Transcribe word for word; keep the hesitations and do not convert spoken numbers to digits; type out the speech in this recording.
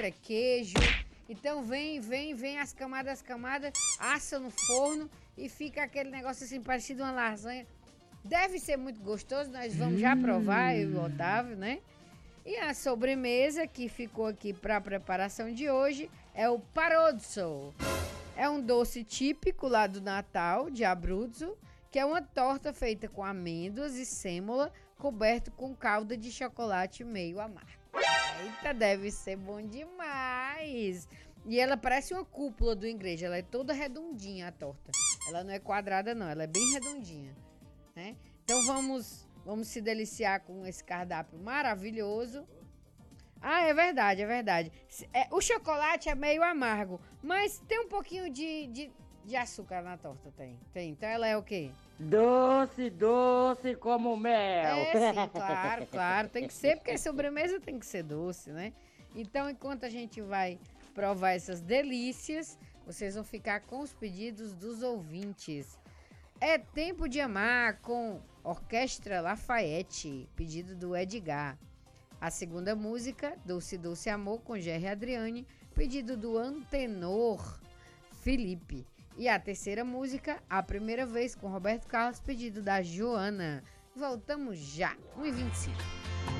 dentro é queijo. Então vem, vem, vem as camadas, as camadas, assa no forno e fica aquele negócio assim, parecido uma lasanha. Deve ser muito gostoso, nós vamos já provar, eu e o Otávio, né? E a sobremesa que ficou aqui para a preparação de hoje é o parozzo. É um doce típico lá do Natal, de Abruzzo, que é uma torta feita com amêndoas e sêmola, coberto com calda de chocolate meio amargo. Eita, deve ser bom demais! E ela parece uma cúpula do igreja, ela é toda redondinha a torta. Ela não é quadrada não, ela é bem redondinha, né? Então vamos, vamos se deliciar com esse cardápio maravilhoso. Ah, é verdade, é verdade. É, o chocolate é meio amargo, mas tem um pouquinho de, de, de açúcar na torta, tem, tem. Então ela é o quê? Doce, doce como mel. É, sim, claro, claro. Tem que ser, porque a sobremesa tem que ser doce, né? Então, enquanto a gente vai provar essas delícias, vocês vão ficar com os pedidos dos ouvintes. É Tempo de Amar com Orquestra Lafayette, pedido do Edgar. A segunda música, Doce Doce Amor, com Gerry Adriane, pedido do Antenor Felipe. E a terceira música, A Primeira Vez, com Roberto Carlos, pedido da Joana. Voltamos já, um e vinte e cinco.